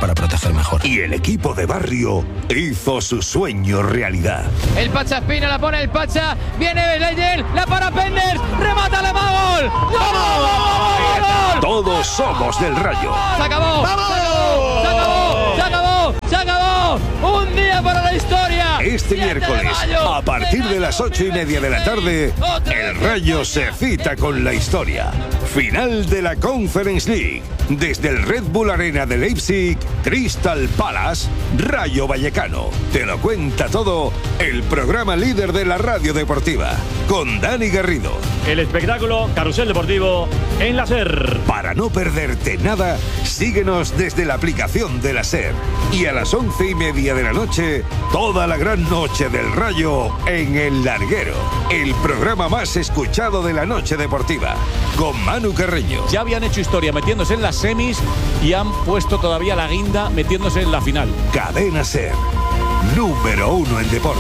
para proteger mejor. Y el equipo de barrio hizo su sueño realidad. El Pacha Espina, la pone el Pacha, viene Leyen, la para Penders, remata la gol. ¡Gol! Todos somos del Rayo. Se acabó. ¡Vamos! Se acabó. Se acabó. Se acabó. Un día para la historia. Este miércoles, a partir de las 8:30 de la tarde, el Rayo se cita con la historia. Final de la Conference League. Desde el Red Bull Arena de Leipzig, Crystal Palace, Rayo Vallecano. Te lo cuenta todo el programa líder de la radio deportiva, con Dani Garrido. El espectáculo Carrusel Deportivo en la SER. Para no perderte nada, síguenos desde la aplicación de la SER. Y a las 11:30 de la noche, toda la gran noche del Rayo en El Larguero. El programa más escuchado de la noche deportiva, con Manu Carreño. Ya habían hecho historia metiéndose en las semis y han puesto todavía la guinda metiéndose en la final. Cadena SER, número 1 en deporte.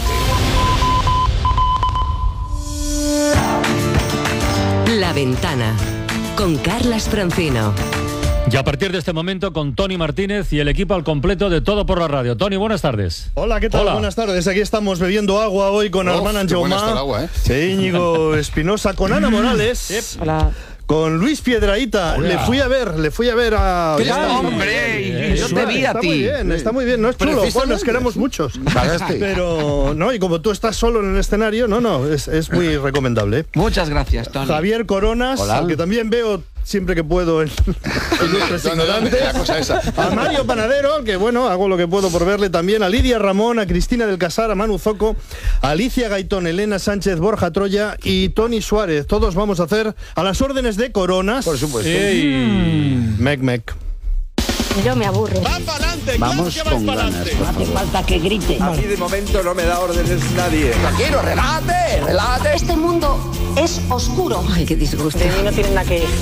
La Ventana, con Carlas Francino. Y a partir de este momento con Tony Martínez y el equipo al completo de Todo por la Radio. Tony, buenas tardes. Hola, ¿qué tal? Hola. Buenas tardes. Aquí estamos bebiendo agua hoy con Armand Anjomá, Íñigo Espinosa, con Ana Morales. Hola. Con Luis Piedrahíta. Le fui a ver a... ¡Hombre! Yo te vi a ti. Está muy bien. No es chulo. Bueno, nos queremos muchos. Pero, no, y como tú estás solo en el escenario, es muy recomendable. Muchas gracias, Tony. Javier Coronas, al que también veo siempre que puedo en Ilustres Ignorantes. A Mario Panadero, que bueno, hago lo que puedo por verle también. A Lidia Ramón, a Cristina del Casar, a Manu Zoco, a Alicia Gaitón, Elena Sánchez, Borja Troya y Tony Suárez. Todos vamos a hacer a las órdenes de Coronas. Por supuesto. Mec. Yo me aburro. Vamos con ganas. Hace falta que grite. A mí de momento no me da órdenes nadie. Tranquilo, relájate. Este mundo es oscuro. Ay, qué disgusto. De mí no tienen nada que decir.